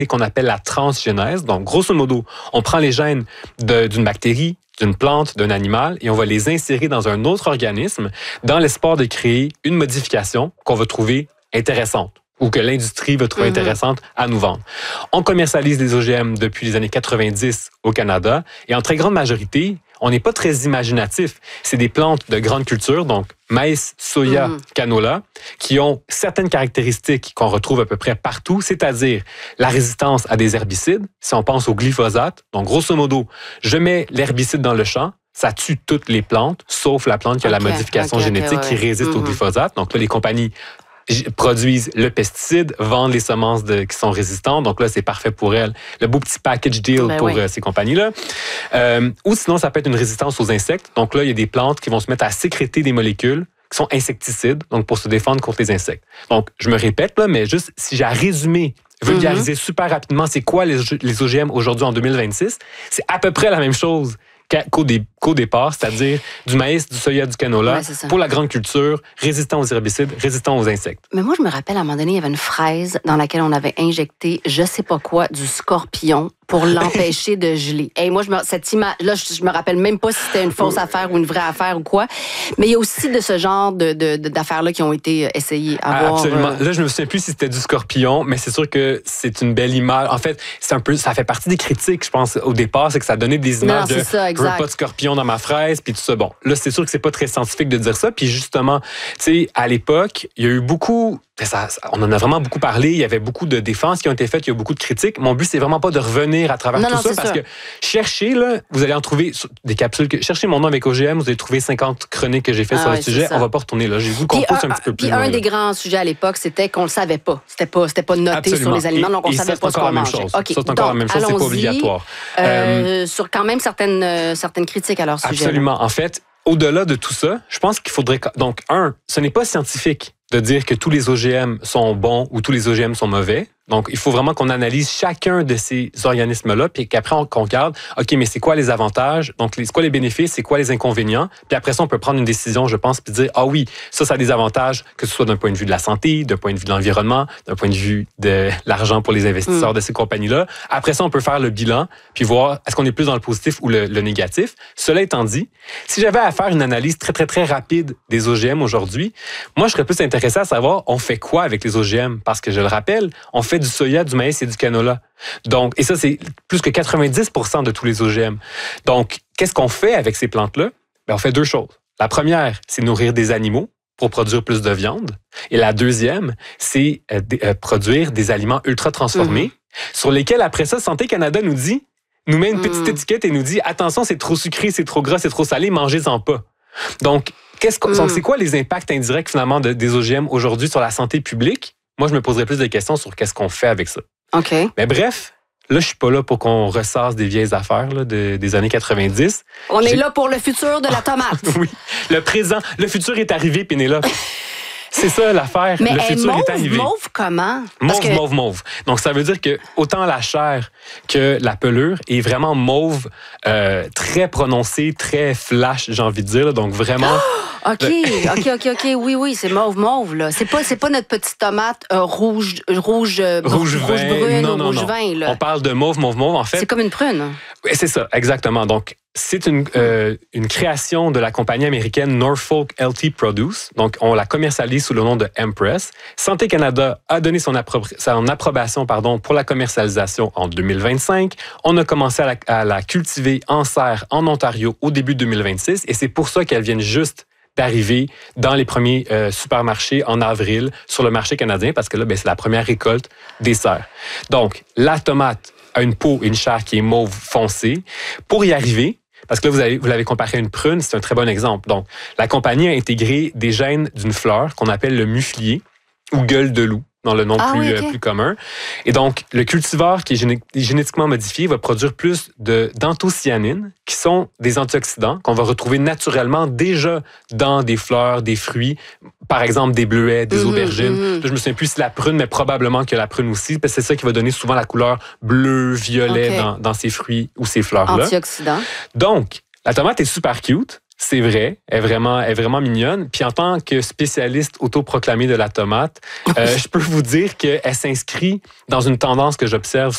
qu'on appelle la transgénèse. Donc, grosso modo, on prend les gènes d'une bactérie, d'une plante, d'un animal, et on va les insérer dans un autre organisme dans l'espoir de créer une modification qu'on va trouver intéressante ou que l'industrie va trouver intéressante à nous vendre. On commercialise les OGM depuis les années 90 au Canada, et en très grande majorité, on n'est pas très imaginatif. C'est des plantes de grande culture, donc maïs, soya, canola, qui ont certaines caractéristiques qu'on retrouve à peu près partout, c'est-à-dire la résistance à des herbicides. Si on pense au glyphosate, donc grosso modo, je mets l'herbicide dans le champ, ça tue toutes les plantes, sauf la plante qui a la modification génétique qui résiste au glyphosate. Donc là, les compagnies produisent le pesticide, vendent les semences qui sont résistantes. Donc là, c'est parfait pour elles. Le beau petit package deal pour ces compagnies-là. Ou sinon, ça peut être une résistance aux insectes. Donc là, il y a des plantes qui vont se mettre à sécréter des molécules qui sont insecticides, donc pour se défendre contre les insectes. Donc, je me répète, là, mais juste si j'ai à résumer, vulgariser super rapidement, c'est quoi les OGM aujourd'hui en 2026, c'est à peu près la même chose qu'au départ, c'est-à-dire du maïs, du soya, du canola, pour la grande culture, résistant aux herbicides, résistant aux insectes. Mais moi, je me rappelle, à un moment donné, il y avait une fraise dans laquelle on avait injecté, je sais pas quoi, du scorpion pour l'empêcher de geler. Et moi, cette image, là, je me rappelle même pas si c'était une fausse affaire ou une vraie affaire ou quoi. Mais il y a aussi de ce genre d'affaires-là qui ont été essayées à voir. Absolument. Là, je me souviens plus si c'était du scorpion, mais c'est sûr que c'est une belle image. En fait, c'est un peu, ça fait partie des critiques, je pense, au départ, c'est que ça donnait des images je veux pas de scorpion dans ma fraise, puis tout ça. Bon, là, c'est sûr que c'est pas très scientifique de dire ça. Puis justement, tu sais, à l'époque, il y a eu beaucoup... on en a vraiment beaucoup parlé. Il y avait beaucoup de défenses qui ont été faites. Il y a beaucoup de critiques. Mon but, c'est vraiment pas de revenir à travers tout ça. Parce que cherchez, là, vous allez en trouver des capsules. Cherchez mon nom avec OGM, vous allez trouver 50 chroniques que j'ai faites sur le sujet. On va pas retourner là. J'ai vu qu'on pousse un petit peu plus loin. Puis un des grands sujets à l'époque, c'était qu'on le savait pas. C'était pas noté sur les aliments, donc on savait pas ce qu'on mangeait. Okay. Ça, c'est encore la même chose. C'est pas obligatoire. Sur quand même certaines critiques à leur sujet. Absolument. En fait, au-delà de tout ça, je pense qu'il faudrait... Donc, ce n'est pas scientifique de dire que tous les OGM sont bons ou tous les OGM sont mauvais. Donc, il faut vraiment qu'on analyse chacun de ces organismes-là, puis qu'après, on regarde, OK, mais c'est quoi les avantages? Donc, c'est quoi les bénéfices? C'est quoi les inconvénients? Puis après ça, on peut prendre une décision, je pense, puis dire, ah oui, ça a des avantages, que ce soit d'un point de vue de la santé, d'un point de vue de l'environnement, d'un point de vue de l'argent pour les investisseurs de ces compagnies-là. Après ça, on peut faire le bilan, puis voir, est-ce qu'on est plus dans le positif ou le négatif? Cela étant dit, si j'avais à faire une analyse très, très, très rapide des OGM aujourd'hui, moi, je serais plus intéressé à savoir, on fait quoi avec les OGM? Parce que, je le rappelle, on fait du soya, du maïs et du canola. Donc, et ça, c'est plus que 90% de tous les OGM. Donc, qu'est-ce qu'on fait avec ces plantes-là? Bien, on fait deux choses. La première, c'est nourrir des animaux pour produire plus de viande. Et la deuxième, c'est produire des aliments ultra transformés sur lesquels, après ça, Santé Canada nous met une petite étiquette et nous dit, attention, c'est trop sucré, c'est trop gras, c'est trop salé, mangez-en pas. Donc, c'est quoi les impacts indirects, finalement, des OGM aujourd'hui sur la santé publique? Moi, je me poserais plus de questions sur qu'est-ce qu'on fait avec ça. OK. Mais bref, là, je suis pas là pour qu'on ressasse des vieilles affaires là, des années 90. On est là pour le futur de la tomate. Oui, le présent. Le futur est arrivé, Pénélope. C'est ça l'affaire. Mais le futur est arrivé. Mauve comment? Mauve. Donc, ça veut dire que autant la chair que la pelure est vraiment mauve, très prononcée, très flash, j'ai envie de dire. Là. Donc, vraiment... OK. Oui, c'est mauve, là. C'est pas notre petite tomate rouge brune non, rouge vin, là. On parle de mauve, en fait. C'est comme une prune. Oui, c'est ça, exactement. Donc, c'est une création de la compagnie américaine Norfolk LT Produce. Donc, on la commercialise sous le nom de Empress. Santé Canada a donné son approbation pour la commercialisation en 2025. On a commencé à la cultiver en serre en Ontario au début de 2026 et c'est pour ça qu'elle vient juste d'arriver dans les premiers supermarchés en avril sur le marché canadien parce que là, c'est la première récolte des serres. Donc, la tomate a une peau et une chair qui est mauve foncée. Pour y arriver, parce que là, vous l'avez comparé à une prune, c'est un très bon exemple. Donc, la compagnie a intégré des gènes d'une fleur qu'on appelle le muflier ou gueule de loup, dans le nom plus commun. Et donc, le cultivar qui est génétiquement modifié va produire plus d'anthocyanines, qui sont des antioxydants qu'on va retrouver naturellement déjà dans des fleurs, des fruits, par exemple des bleuets, des aubergines. Là, je me souviens plus si la prune, mais probablement que la prune aussi, parce que c'est ça qui va donner souvent la couleur bleu-violet dans ces fruits ou ces fleurs-là. Antioxydants. Donc, la tomate est super cute. C'est vrai, elle est vraiment mignonne. Puis en tant que spécialiste autoproclamé de la tomate, je peux vous dire qu'elle s'inscrit dans une tendance que j'observe